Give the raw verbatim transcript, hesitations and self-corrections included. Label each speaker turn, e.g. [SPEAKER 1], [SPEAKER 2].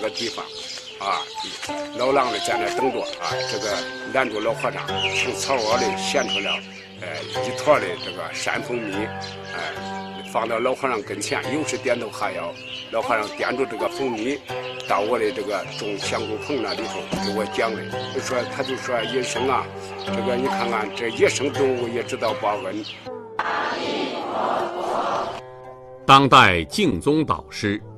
[SPEAKER 1] 个地方，啊，老郎呢在那等着啊，这个拦住老和尚，从草窝里衔出了呃一坨的这个山蜂蜜，哎、呃，放到老和尚跟前，又是点头哈腰。老和尚点住这个蜂蜜，到我的这个种香菇棚那里头给我讲的，就说他就说野生啊，这个你看看这野生动物也知道报恩。
[SPEAKER 2] 当代净宗导师、